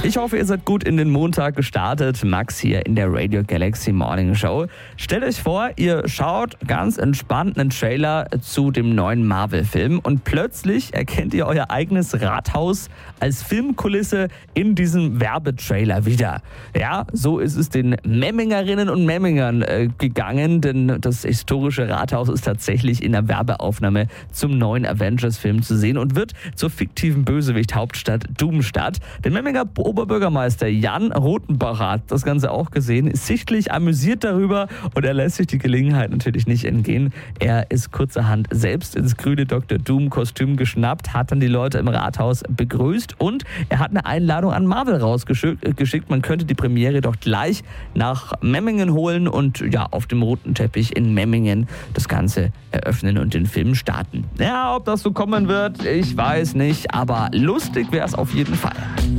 Ich hoffe, ihr seid gut in den Montag gestartet. Max hier in der Radio Galaxy Morning Show. Stellt euch vor, ihr schaut ganz entspannt einen Trailer zu dem neuen Marvel-Film und plötzlich erkennt ihr euer eigenes Rathaus als Filmkulisse in diesem Werbetrailer wieder. Ja, so ist es den Memmingerinnen und Memmingern gegangen, denn das historische Rathaus ist tatsächlich in der Werbeaufnahme zum neuen Avengers-Film zu sehen und wird zur fiktiven Bösewicht-Hauptstadt Doomstadt. Der Memminger Oberbürgermeister Jan Rothenbacher hat das Ganze auch gesehen, ist sichtlich amüsiert darüber und er lässt sich die Gelegenheit natürlich nicht entgehen. Er ist kurzerhand selbst ins grüne Dr. Doom-Kostüm geschnappt, hat dann die Leute im Rathaus begrüßt und er hat eine Einladung an Marvel rausgeschickt. Man könnte die Premiere doch gleich nach Memmingen holen und ja, auf dem roten Teppich in Memmingen das Ganze eröffnen und den Film starten. Ja, ob das so kommen wird, ich weiß nicht, aber lustig wäre es auf jeden Fall.